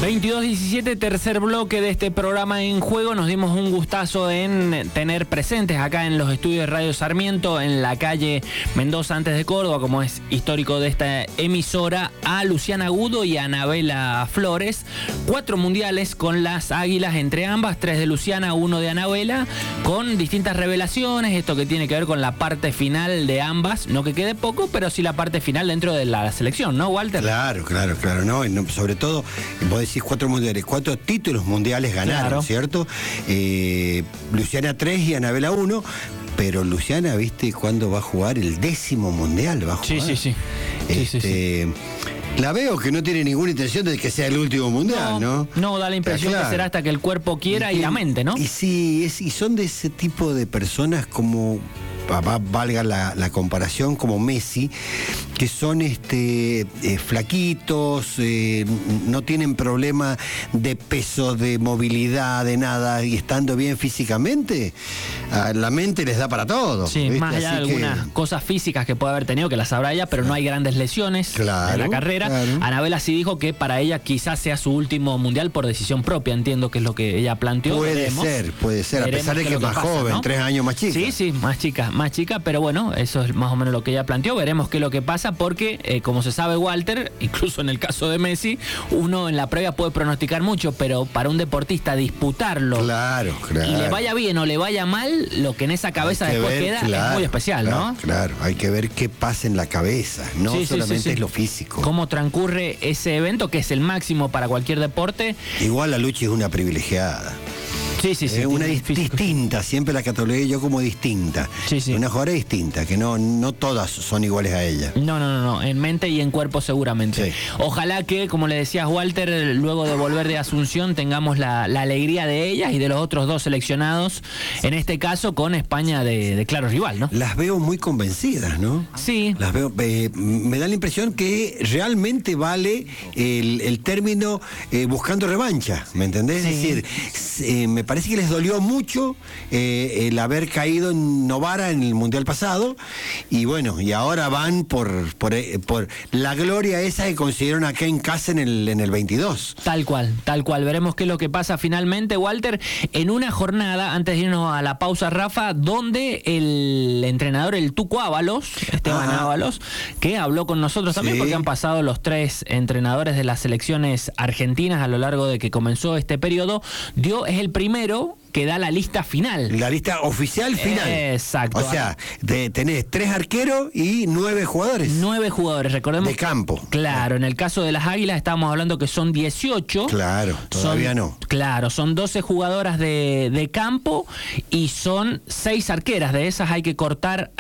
22:17, tercer bloque de este programa En Juego. Nos dimos un gustazo en tener presentes acá en los estudios de Radio Sarmiento, en la calle Mendoza antes de Córdoba, como es histórico de esta emisora, a Luciana Agudo y a Anabela Flores. 4 mundiales con las Águilas entre ambas, 3 de Luciana, 1 de Anabela, con distintas revelaciones, esto que tiene que ver con la parte final de ambas, no que quede poco, pero sí la parte final dentro de la selección, ¿no, Walter? Claro, ¿no? Sobre todo, vos decís 4 mundiales, 4 títulos mundiales ganaron, claro. ¿Cierto? Luciana 3 y Anabela 1, pero Luciana, ¿viste cuándo va a jugar? El 10º mundial va a jugar. Sí. La veo que no tiene ninguna intención de que sea el último mundial, ¿no? No, da la impresión que será hasta que el cuerpo quiera y la mente, ¿no? Y sí, y son de ese tipo de personas como, valga la comparación, como Messi, que son flaquitos, no tienen problema de peso, de movilidad, de nada, y estando bien físicamente, la mente les da para todo. Sí, ¿viste? Más allá de algunas cosas físicas que puede haber tenido, que las sabrá ella, pero no hay grandes lesiones en la carrera. Claro. Anabela sí dijo que para ella quizás sea su último mundial por decisión propia, entiendo que es lo que ella planteó. Puede ser, a pesar de que es más joven, ¿no? 3 años más chica. Sí, más chica, pero bueno, eso es más o menos lo que ella planteó. Veremos qué es lo que pasa, porque como se sabe, Walter, incluso en el caso de Messi, uno en la previa puede pronosticar mucho, pero para un deportista disputarlo, claro. Y le vaya bien o le vaya mal, lo que en esa cabeza después queda es muy especial, ¿no? Claro, hay que ver qué pasa en la cabeza, no solamente es lo físico. Cómo transcurre ese evento, que es el máximo para cualquier deporte. Igual la Luchi es una privilegiada. Sí. Una distinta, siempre la catalogué yo como distinta. Sí. Una jugadora distinta, que no todas son iguales a ella. No, en mente y en cuerpo seguramente. Sí. Ojalá que, como le decías, Walter, luego de volver de Asunción tengamos la alegría de ellas y de los otros 2 seleccionados, en este caso con España de claro rival, ¿no? Las veo muy convencidas, ¿no? Sí. Las veo, me da la impresión que realmente vale el término buscando revancha, ¿me entendés? Sí. Es decir, me parece que les dolió mucho el haber caído en Novara en el Mundial pasado, y bueno, y ahora van por la gloria esa que consiguieron acá en casa en el 22. Tal cual. Veremos qué es lo que pasa finalmente, Walter, en una jornada, antes de irnos a la pausa, Rafa, donde el entrenador, el Tuco Ábalos, Esteban Ábalos, que habló con nosotros también, porque han pasado los 3 entrenadores de las selecciones argentinas a lo largo de que comenzó este periodo, es el primero que da la lista final. La lista oficial final. Exacto. O sea, tenés 3 arqueros y 9 jugadores. 9 jugadores, recordemos. De campo. Claro, en el caso de las Águilas estábamos hablando que son 18. Claro, todavía no. Claro, son 12 jugadoras de campo y son 6 arqueras. De esas hay que sacar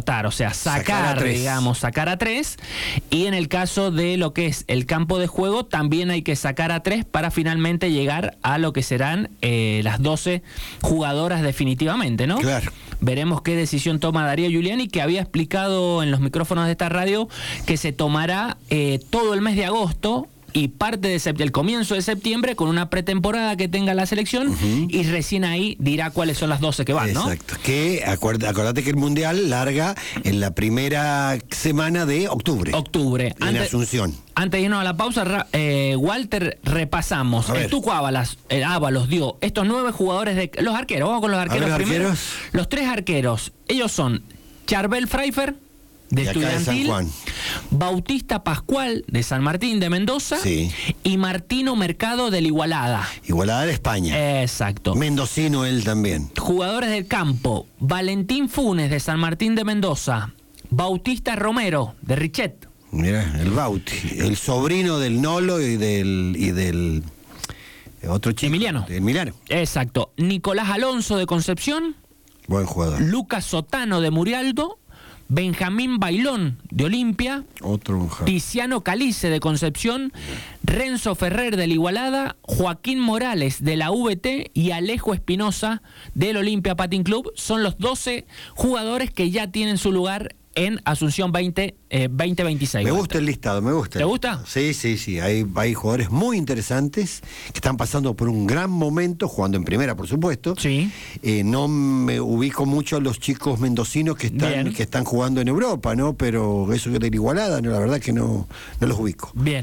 a 3. Y en el caso de lo que es el campo de juego, también hay que sacar a 3 para finalmente llegar a lo que serán las 12 jugadoras definitivamente, ¿no? Claro. Veremos qué decisión toma Darío Giuliani, que había explicado en los micrófonos de esta radio que se tomará todo el mes de agosto y parte de el comienzo de septiembre con una pretemporada que tenga la selección, y recién ahí dirá cuáles son las 12 que van, ¿no? Exacto. Que acordate que el Mundial larga en la primera semana de octubre. En Asunción. Antes de irnos a la pausa, Walter, repasamos. El Tuco Ábalos dio estos 9 jugadores de los arqueros. Vamos con los arqueros primero. Los 3 arqueros. Ellos son Charbel Pfeiffer, de Estudiantil, de Bautista Pascual, de San Martín de Mendoza, y Martino Mercado, del Igualada de España. Exacto. Mendocino él también. Jugadores del campo: Valentín Funes, de San Martín de Mendoza, Bautista Romero, de Richet. Mira, el Bauti, el sobrino del Nolo y del otro chico. Emiliano. Exacto. Nicolás Alonso, de Concepción. Buen jugador. Lucas Sotano, de Murialdo. Benjamín Bailón, de Olimpia. Tiziano Calice, de Concepción. Renzo Ferrer, del Igualada. Joaquín Morales, de la VT. Y Alejo Espinosa, del Olimpia Patín Club. Son los 12 jugadores que ya tienen su lugar en Asunción 2026. Me gusta el listado, me gusta. ¿Te gusta? Sí. Hay jugadores muy interesantes que están pasando por un gran momento, jugando en primera, por supuesto. Sí. No me ubico mucho a los chicos mendocinos que están jugando en Europa, ¿no? Pero eso de la Igualada, no, la verdad que no los ubico. Bien.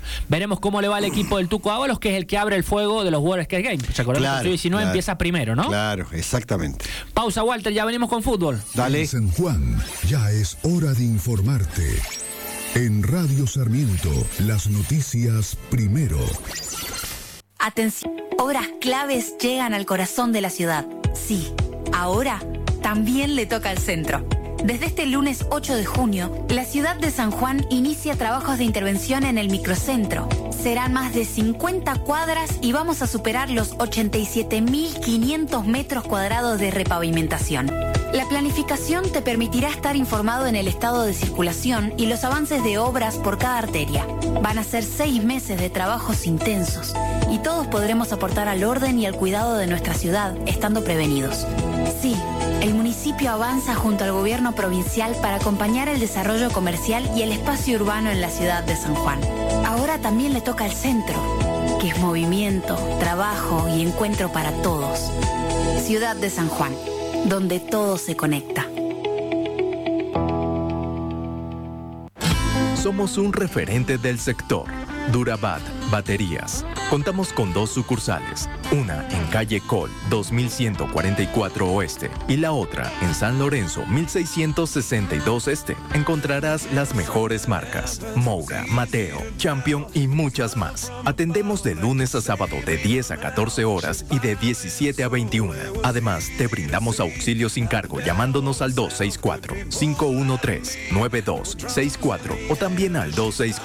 veremos cómo le va al equipo del Tuco Ábalos, que es el que abre el fuego de los World Skate Games. ¿Se acuerdan? Claro, que el 19 claro. empieza primero, ¿no? Claro, exactamente. Pausa, Walter, ya venimos con fútbol. Dale. En San Juan, ya es hora de informarte. En Radio Sarmiento, las noticias primero. Atención, obras claves llegan al corazón de la ciudad. Sí, ahora también le toca al centro. Desde este lunes 8 de junio, la ciudad de San Juan inicia trabajos de intervención en el microcentro. Serán más de 50 cuadras y vamos a superar los 87.500 metros cuadrados de repavimentación. La planificación te permitirá estar informado en el estado de circulación y los avances de obras por cada arteria. Van a ser 6 meses de trabajos intensos y todos podremos aportar al orden y al cuidado de nuestra ciudad, estando prevenidos. Sí, el municipio avanza junto al gobierno provincial para acompañar el desarrollo comercial y el espacio urbano en la ciudad de San Juan. Ahora también le toca al centro, que es movimiento, trabajo y encuentro para todos. Ciudad de San Juan, donde todo se conecta. Somos un referente del sector. Durabat Baterías. Contamos con 2 sucursales, una en calle Col 2144 Oeste y la otra en San Lorenzo 1662 Este. Encontrarás las mejores marcas, Moura, Mateo, Champion y muchas más. Atendemos de lunes a sábado de 10 a 14 horas y de 17 a 21. Además, te brindamos auxilio sin cargo llamándonos al 264-513-9264 o también al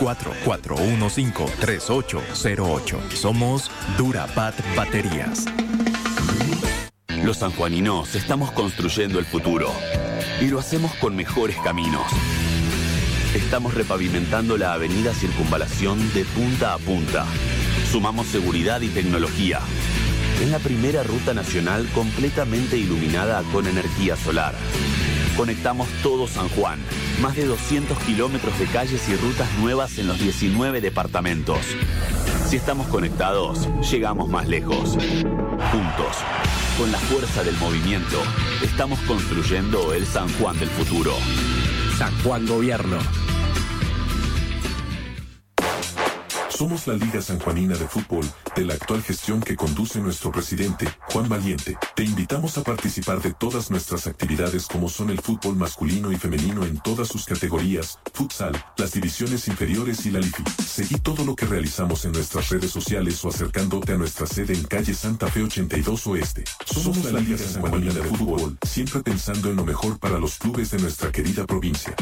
264-415-3808. Somos Durabat Baterías. Los sanjuaninos estamos construyendo el futuro y lo hacemos con mejores caminos. Estamos repavimentando la avenida Circunvalación de punta a punta. Sumamos seguridad y tecnología. Es la primera ruta nacional completamente iluminada con energía solar. Conectamos todo San Juan. Más de 200 kilómetros de calles y rutas nuevas en los 19 departamentos. Si estamos conectados, llegamos más lejos. Juntos, con la fuerza del movimiento, estamos construyendo el San Juan del futuro. San Juan Gobierno. Somos la Liga Sanjuanina de Fútbol, de la actual gestión que conduce nuestro presidente, Juan Valiente. Te invitamos a participar de todas nuestras actividades como son el fútbol masculino y femenino en todas sus categorías, futsal, las divisiones inferiores y la LIFI. Seguí todo lo que realizamos en nuestras redes sociales o acercándote a nuestra sede en calle Santa Fe 82 Oeste. Somos la Liga Sanjuanina de Fútbol, siempre pensando en lo mejor para los clubes de nuestra querida provincia.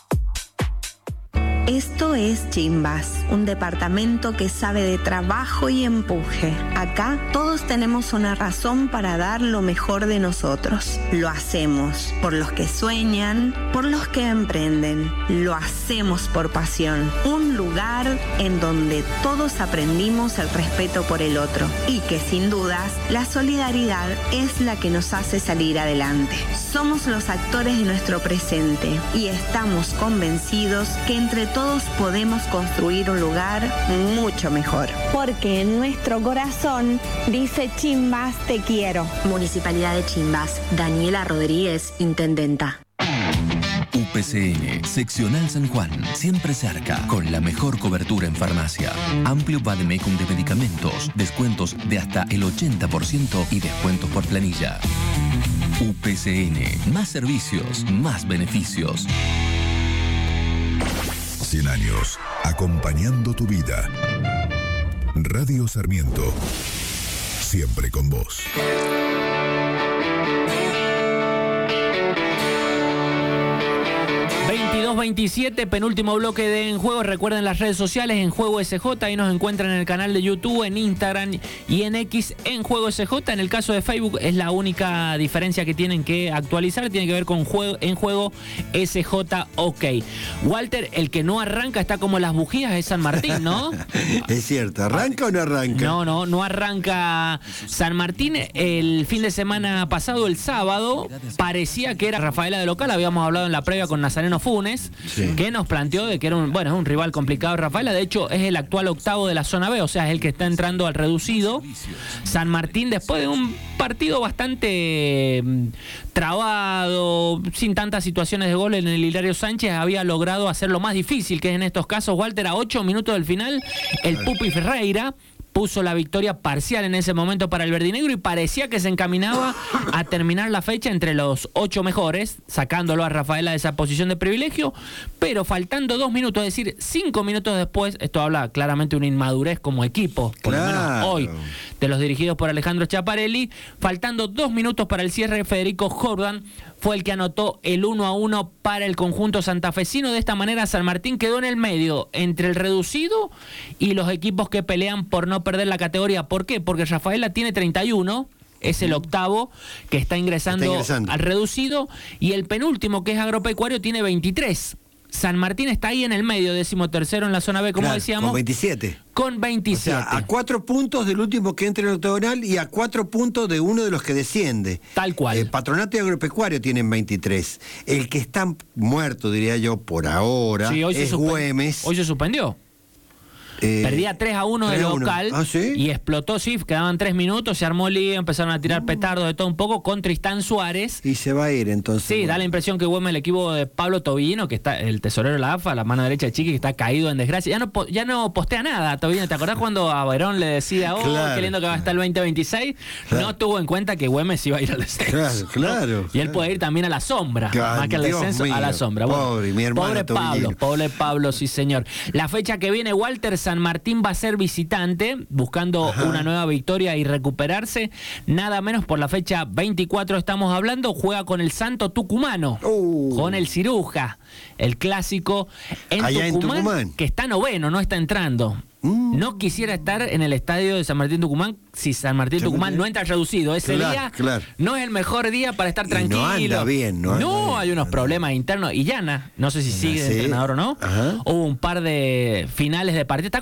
Esto es Chimbas, un departamento que sabe de trabajo y empuje. Acá todos tenemos una razón para dar lo mejor de nosotros. Lo hacemos por los que sueñan, por los que emprenden. Lo hacemos por pasión. Un lugar en donde todos aprendimos el respeto por el otro y que sin dudas la solidaridad es la que nos hace salir adelante. Somos los actores de nuestro presente y estamos convencidos que entre todos podemos construir un lugar mucho mejor. Porque en nuestro corazón dice Chimbas te quiero. Municipalidad de Chimbas. Daniela Rodríguez, intendenta. UPCN, Seccional San Juan, siempre cerca, con la mejor cobertura en farmacia. Amplio vademecum de medicamentos, descuentos de hasta el 80% y descuentos por planilla. UPCN, más servicios, más beneficios. 100 años, acompañando tu vida. Radio Sarmiento, siempre con vos. 22-27, penúltimo bloque de En Juego. Recuerden las redes sociales, En Juego SJ. Ahí nos encuentran en el canal de YouTube, en Instagram y en X, En Juego SJ. En el caso de Facebook es la única diferencia que tienen que actualizar. Tiene que ver con En Juego SJ OK. Walter, el que no arranca está como las bujías de San Martín, ¿no? Es cierto, ¿arranca o no arranca? No arranca San Martín. El fin de semana pasado, el sábado, parecía que era Rafaela de local. Habíamos hablado en la previa con Nazareno Funes. que nos planteó de que era un rival complicado Rafaela. De hecho, es el actual octavo de la zona B, o sea, es el que está entrando al reducido. San Martín, después de un partido bastante trabado, sin tantas situaciones de gol en el Hilario Sánchez, había logrado hacer lo más difícil, que es en estos casos, Walter, a 8 minutos del final, el Pupi Ferreira puso la victoria parcial en ese momento para el verdinegro y parecía que se encaminaba a terminar la fecha entre los 8 mejores, sacándolo a Rafaela de esa posición de privilegio, pero faltando 2 minutos, es decir, 5 minutos después, esto habla claramente de una inmadurez como equipo, por lo menos hoy, de los dirigidos por Alejandro Chaparelli, faltando 2 minutos para el cierre, Federico Jordan fue el que anotó el 1-1 para el conjunto santafesino. De esta manera San Martín quedó en el medio entre el reducido y los equipos que pelean por no perder la categoría. ¿Por qué? Porque Rafaela tiene 31, es el octavo que está ingresando al reducido, y el penúltimo, que es Agropecuario, tiene 23. San Martín está ahí en el medio, 13º en la zona B, como decíamos. Con 27. Con 27. O sea, a 4 puntos del último que entra en el octogonal y a 4 puntos de uno de los que desciende. Tal cual. Patronato y Agropecuario tienen 23. El que está muerto, diría yo, por ahora, es Güemes. Hoy se suspendió. Perdía 3-1 del local. Y explotó, quedaban 3 minutos, se armó lío, empezaron a tirar petardos de todo un poco con Tristán Suárez. Y se va a ir entonces. Sí, da la impresión que Güemes, el equipo de Pablo Tobillino, que está el tesorero de la AFA, la mano derecha de Chiqui, que está caído en desgracia, ya no postea nada, Tobillino. ¿Te acordás cuando a Verón le decía, qué lindo que va a estar el 2026? No tuvo en cuenta que Güemes iba a ir al descenso. Claro. Y él puede ir también a la sombra, más que al descenso, a la sombra. Pobre, mi hermano pobre Pablo, sí señor. La fecha que viene, Walter, San Martín va a ser visitante, buscando una nueva victoria y recuperarse, nada menos por la fecha 24 estamos hablando, juega con el Santo Tucumano, con el Ciruja, el clásico en Tucumán, que está noveno, no está entrando. No quisiera estar en el estadio de San Martín Tucumán si San Martín Tucumán no entra reducido. Ese día no es el mejor día para estar tranquilo. No anda bien. No, hay unos problemas internos. Y Llana, no sé si sigue de entrenador o no. Hubo un par de finales de partido.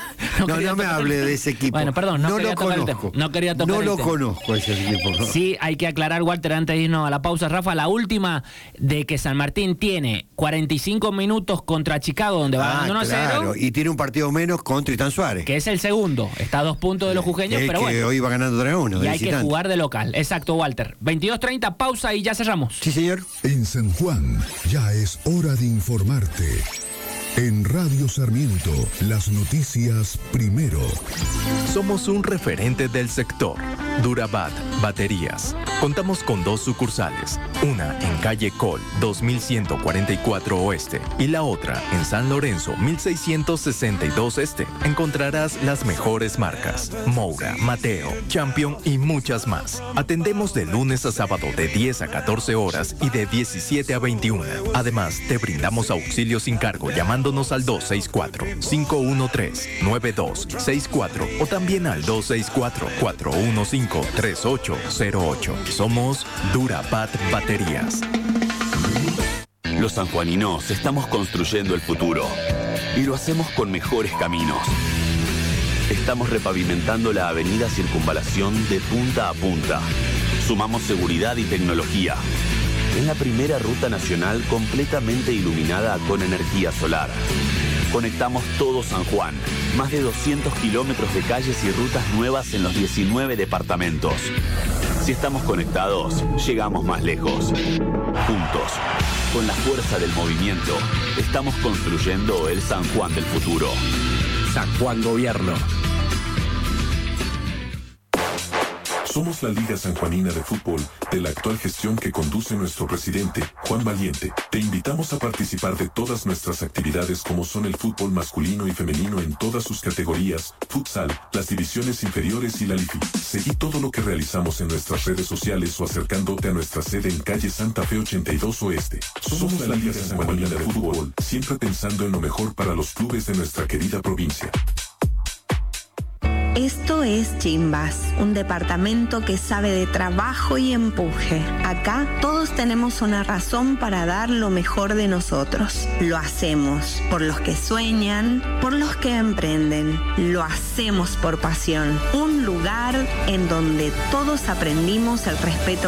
No me hable de ese equipo. Bueno, perdón, no lo conozco. No quería tocar No lo conozco ese equipo. ¿No? Sí, hay que aclarar, Walter, antes de irnos a la pausa, Rafa, la última de que San Martín tiene 45 minutos contra Chicago, donde va ganando 1-0. Y tiene un partido menos con Tristán Suárez. Que es el segundo. Está a 2 puntos de los jujeños, pero bueno. Que hoy va ganando 3-1. Y hay que jugar de local. Exacto, Walter. 22:30, pausa y ya cerramos. Sí, señor. En San Juan, ya es hora de informarte. En Radio Sarmiento, las noticias primero. Somos un referente del sector. Durabat Baterías. Contamos con 2 sucursales, una en calle Col 2144 Oeste y la otra en San Lorenzo 1662 Este. Encontrarás las mejores marcas: Moura, Mateo, Champion y muchas más. Atendemos de lunes a sábado de 10 a 14 horas y de 17 a 21. Además, te brindamos auxilio sin cargo llamándonos al 264-513-9264 o también al 264-415-3808. Somos Durabat Baterías. Los sanjuaninos estamos construyendo el futuro y lo hacemos con mejores caminos. Estamos repavimentando la avenida Circunvalación de punta a punta. Sumamos seguridad y tecnología. Es la primera ruta nacional completamente iluminada con energía solar. Conectamos todo San Juan. Más de 200 kilómetros de calles y rutas nuevas en los 19 departamentos. Si estamos conectados, llegamos más lejos. Juntos, con la fuerza del movimiento, estamos construyendo el San Juan del futuro. San Juan Gobierno. Somos la Liga Sanjuanina de Fútbol de la actual gestión que conduce nuestro presidente, Juan Valiente. Te invitamos a participar de todas nuestras actividades como son el fútbol masculino y femenino en todas sus categorías, futsal, las divisiones inferiores y la LIFI. Seguí todo lo que realizamos en nuestras redes sociales o acercándote a nuestra sede en calle Santa Fe 82 Oeste. Somos la Liga Sanjuanina de Fútbol, siempre pensando en lo mejor para los clubes de nuestra querida provincia. Esto es Chimbas, un departamento que sabe de trabajo y empuje. Acá todos tenemos una razón para dar lo mejor de nosotros. Lo hacemos por los que sueñan, por los que emprenden. Lo hacemos por pasión. Un lugar en donde todos aprendimos el respeto